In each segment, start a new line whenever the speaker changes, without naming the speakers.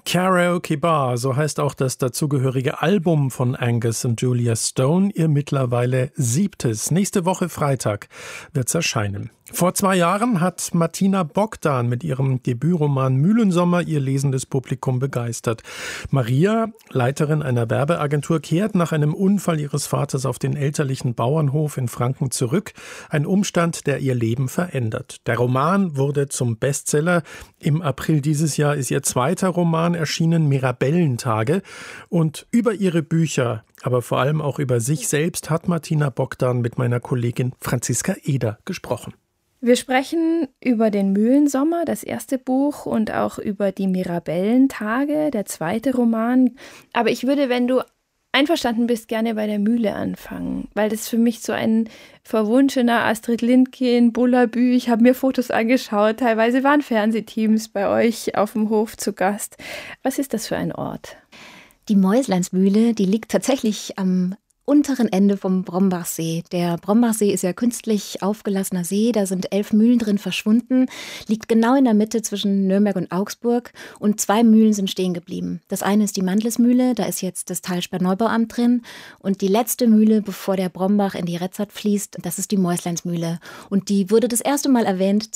Karaoke Bar, so heißt auch das dazugehörige Album von Angus und Julia Stone, ihr mittlerweile 7. Nächste Woche Freitag wird's erscheinen. Vor 2 Jahren hat Martina Bogdan mit ihrem Debütroman Mühlensommer ihr lesendes Publikum begeistert. Maria, Leiterin einer Werbeagentur, kehrt nach einem Unfall ihres Vaters auf den elterlichen Bauernhof in Franken zurück. Ein Umstand, der ihr Leben verändert. Der Roman wurde zum Bestseller. Im April dieses Jahr ist ihr 2. Roman erschienen, Mirabellentage. Und über ihre Bücher, aber vor allem auch über sich selbst, hat Martina Bogdan mit meiner Kollegin Franziska Eder gesprochen.
Wir sprechen über den Mühlensommer, das erste Buch, und auch über die Mirabellentage, der 2. Roman. Aber ich würde, wenn du einverstanden bist, gerne bei der Mühle anfangen, weil das für mich so ein verwunschener Astrid Lindgren, Bullabü. Ich habe mir Fotos angeschaut, teilweise waren Fernsehteams bei euch auf dem Hof zu Gast. Was ist das für ein Ort?
Die Mäusleinsmühle, die liegt tatsächlich am unteren Ende vom Brombachsee. Der Brombachsee ist ja künstlich aufgelassener See, da sind 11 Mühlen drin verschwunden, liegt genau in der Mitte zwischen Nürnberg und Augsburg und 2 Mühlen sind stehen geblieben. Das eine ist die Mandlesmühle, da ist jetzt das Talsperr-Neubauamt drin und die letzte Mühle, bevor der Brombach in die Retzart fließt, das ist die Mäusleinsmühle. Und die wurde das erste Mal erwähnt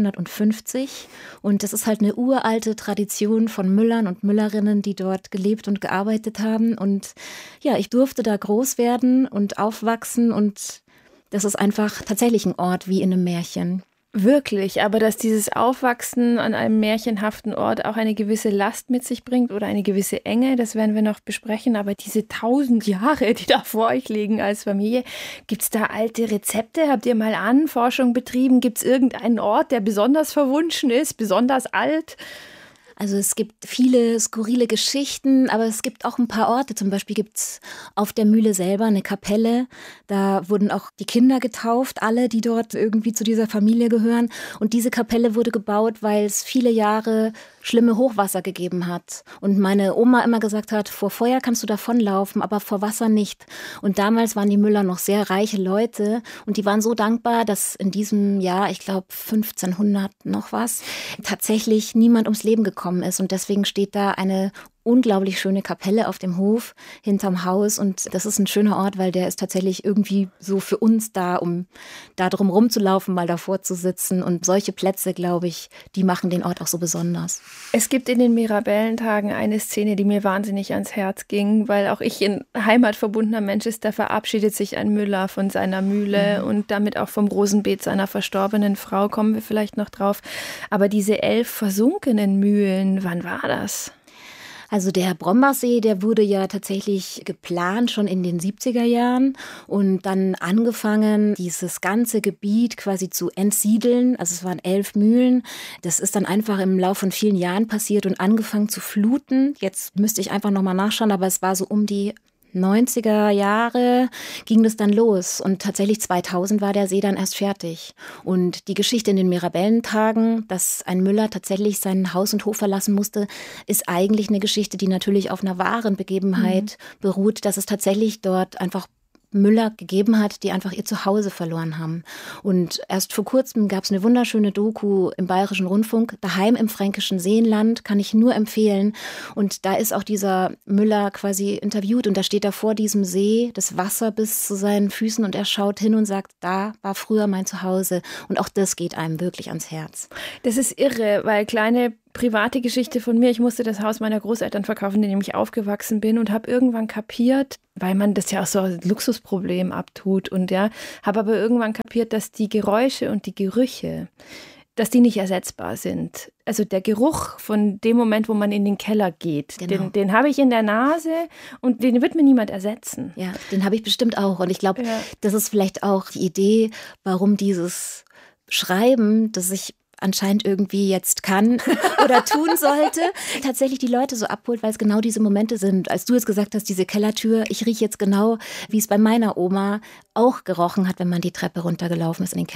1250 und das ist halt eine uralte Tradition von Müllern und Müllerinnen, die dort gelebt und gearbeitet haben und ja, ich durfte da groß werden und aufwachsen und das ist einfach tatsächlich ein Ort wie in einem Märchen.
Wirklich, aber dass dieses Aufwachsen an einem märchenhaften Ort auch eine gewisse Last mit sich bringt oder eine gewisse Enge, das werden wir noch besprechen, aber diese 1000 Jahre, die da vor euch liegen als Familie, gibt es da alte Rezepte? Habt ihr mal Ahnenforschung betrieben? Gibt es irgendeinen Ort, der besonders verwunschen ist, besonders alt?
Also es gibt viele skurrile Geschichten, aber es gibt auch ein paar Orte. Zum Beispiel gibt es auf der Mühle selber eine Kapelle. Da wurden auch die Kinder getauft, alle, die dort irgendwie zu dieser Familie gehören. Und diese Kapelle wurde gebaut, weil es viele Jahre schlimme Hochwasser gegeben hat. Und meine Oma immer gesagt hat, vor Feuer kannst du davonlaufen, aber vor Wasser nicht. Und damals waren die Müller noch sehr reiche Leute und die waren so dankbar, dass in diesem Jahr, ich glaube 1500 noch was, tatsächlich niemand ums Leben gekommen ist. Und deswegen steht da eine unglaublich schöne Kapelle auf dem Hof hinterm Haus und das ist ein schöner Ort, weil der ist tatsächlich irgendwie so für uns da, um da drum rumzulaufen, mal davor zu sitzen und solche Plätze, glaube ich, die machen den Ort auch so besonders.
Es gibt in den Mirabellentagen eine Szene, die mir wahnsinnig ans Herz ging, weil auch ich ein heimatverbundener Mensch ist, da verabschiedet sich ein Müller von seiner Mühle und damit auch vom Rosenbeet seiner verstorbenen Frau, kommen wir vielleicht noch drauf. Aber diese 11 versunkenen Mühlen, wann war das?
Also der Brombachsee, der wurde ja tatsächlich geplant schon in den 70er Jahren und dann angefangen, dieses ganze Gebiet quasi zu entsiedeln. Also es waren 11 Mühlen. Das ist dann einfach im Laufe von vielen Jahren passiert und angefangen zu fluten. Jetzt müsste ich einfach nochmal nachschauen, aber es war so um die 90er Jahre ging das dann los und tatsächlich 2000 war der See dann erst fertig. Und die Geschichte in den Mirabellentagen, dass ein Müller tatsächlich sein Haus und Hof verlassen musste, ist eigentlich eine Geschichte, die natürlich auf einer wahren Begebenheit beruht, dass es tatsächlich dort einfach Müller gegeben hat, die einfach ihr Zuhause verloren haben. Und erst vor kurzem gab es eine wunderschöne Doku im Bayerischen Rundfunk, Daheim im fränkischen Seenland, kann ich nur empfehlen. Und da ist auch dieser Müller quasi interviewt und da steht er vor diesem See, das Wasser bis zu seinen Füßen und er schaut hin und sagt, da war früher mein Zuhause. Und auch das geht einem wirklich ans Herz.
Das ist irre, weil kleine private Geschichte von mir. Ich musste das Haus meiner Großeltern verkaufen, in dem ich aufgewachsen bin und habe irgendwann kapiert, weil man das ja auch so als Luxusproblem abtut und ja, habe aber irgendwann kapiert, dass die Geräusche und die Gerüche, dass die nicht ersetzbar sind. Also der Geruch von dem Moment, wo man in den Keller geht,
genau.
den habe ich in der Nase und den wird mir niemand ersetzen.
Ja, den habe ich bestimmt auch und ich glaube, das ist vielleicht auch die Idee, warum dieses Schreiben, das ich anscheinend irgendwie jetzt kann oder tun sollte, tatsächlich die Leute so abholt, weil es genau diese Momente sind. Als du jetzt gesagt hast, diese Kellertür, ich rieche jetzt genau, wie es bei meiner Oma auch gerochen hat, wenn man die Treppe runtergelaufen ist in den Keller.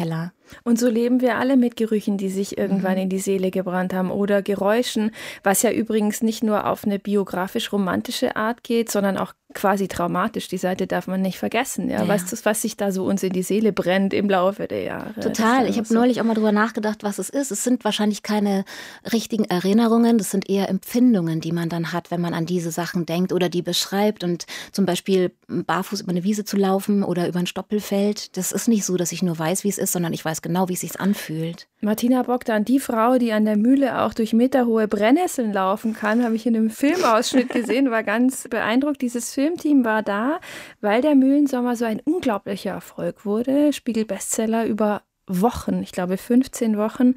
Und so leben wir alle mit Gerüchen, die sich irgendwann in die Seele gebrannt haben oder Geräuschen, was ja übrigens nicht nur auf eine biografisch-romantische Art geht, sondern auch quasi traumatisch. Die Seite darf man nicht vergessen, ja. Was sich da so uns in die Seele brennt im Laufe der Jahre.
Total. Ich habe neulich auch mal drüber nachgedacht, was es ist. Es sind wahrscheinlich keine richtigen Erinnerungen, das sind eher Empfindungen, die man dann hat, wenn man an diese Sachen denkt oder die beschreibt. Und zum Beispiel barfuß über eine Wiese zu laufen oder über ein Stoppelfeld, das ist nicht so, dass ich nur weiß, wie es ist, sondern ich weiß genau, wie es sich anfühlt.
Martina Bogdan, die Frau, die an der Mühle auch durch meterhohe Brennnesseln laufen kann, habe ich in einem Filmausschnitt gesehen, war ganz beeindruckt. Dieses Filmteam war da, weil der Mühlensommer so ein unglaublicher Erfolg wurde. Spiegel-Bestseller über Wochen, ich glaube 15 Wochen.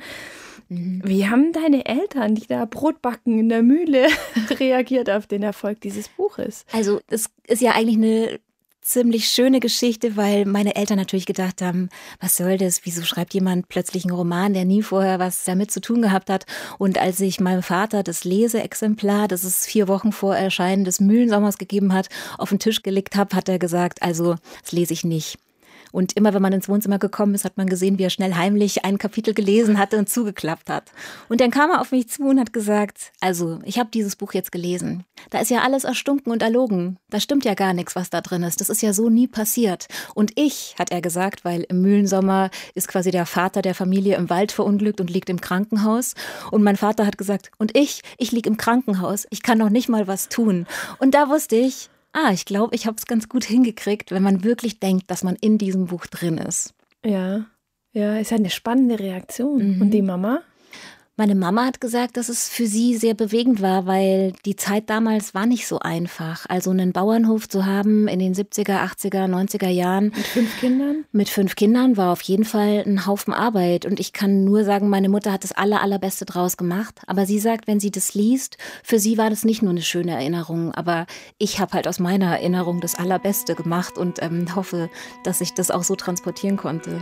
Wie haben deine Eltern, die da Brot backen in der Mühle, reagiert auf den Erfolg dieses Buches?
Also es ist ja eigentlich eine ziemlich schöne Geschichte, weil meine Eltern natürlich gedacht haben, was soll das, wieso schreibt jemand plötzlich einen Roman, der nie vorher was damit zu tun gehabt hat. Und als ich meinem Vater das Leseexemplar, das es 4 Wochen vor Erscheinen des Mühlensommers gegeben hat, auf den Tisch gelegt habe, hat er gesagt, also das lese ich nicht. Und immer, wenn man ins Wohnzimmer gekommen ist, hat man gesehen, wie er schnell heimlich ein Kapitel gelesen hatte und zugeklappt hat. Und dann kam er auf mich zu und hat gesagt, also ich habe dieses Buch jetzt gelesen. Da ist ja alles erstunken und erlogen. Da stimmt ja gar nichts, was da drin ist. Das ist ja so nie passiert. Und ich, hat er gesagt, weil im Mühlensommer ist quasi der Vater der Familie im Wald verunglückt und liegt im Krankenhaus. Und mein Vater hat gesagt, und ich liege im Krankenhaus. Ich kann noch nicht mal was tun. Und da wusste ich, ich glaube, ich habe es ganz gut hingekriegt, wenn man wirklich denkt, dass man in diesem Buch drin ist.
Ja, ist eine spannende Reaktion. Und die Mama?
Meine Mama hat gesagt, dass es für sie sehr bewegend war, weil die Zeit damals war nicht so einfach. Also einen Bauernhof zu haben in den 70er, 80er, 90er Jahren.
Mit 5 Kindern?
Mit 5 Kindern war auf jeden Fall ein Haufen Arbeit. Und ich kann nur sagen, meine Mutter hat das Allerbeste draus gemacht. Aber sie sagt, wenn sie das liest, für sie war das nicht nur eine schöne Erinnerung. Aber ich habe halt aus meiner Erinnerung das Allerbeste gemacht und hoffe, dass ich das auch so transportieren konnte.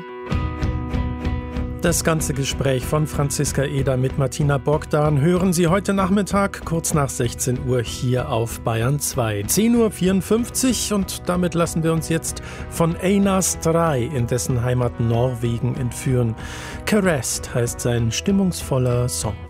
Das ganze Gespräch von Franziska Eder mit Martina Bogdan hören Sie heute Nachmittag kurz nach 16 Uhr hier auf Bayern 2. 10.54 Uhr und damit lassen wir uns jetzt von Einar Stray in dessen Heimat Norwegen entführen. Caressed heißt sein stimmungsvoller Song.